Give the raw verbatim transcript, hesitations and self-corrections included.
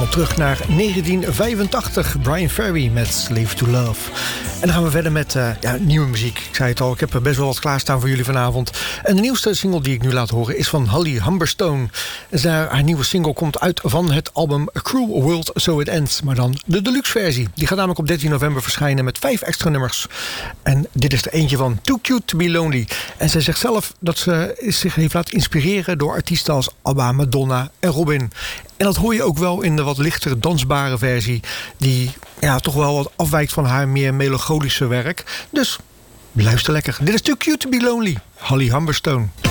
terug naar negentien vijfentachtig. Brian Ferry met Slave to Love. En dan gaan we verder met uh, ja, nieuwe muziek. Ik zei het al, ik heb er best wel wat klaarstaan voor jullie vanavond. En de nieuwste single die ik nu laat horen is van Holly Humberstone. Dus haar, haar nieuwe single komt uit van het album A Cruel World So It Ends. Maar dan de deluxe versie. Die gaat namelijk op dertien november verschijnen met vijf extra nummers. En dit is er eentje van Too Cute To Be Lonely. En zij zegt zelf dat ze zich heeft laten inspireren door artiesten als ABBA, Madonna en Robin. En dat hoor je ook wel in de wat lichtere dansbare versie, die ja, toch wel wat afwijkt van haar meer melancholische werk. Dus luister lekker. Dit is Too Cute To Be Lonely, Holly Humberstone.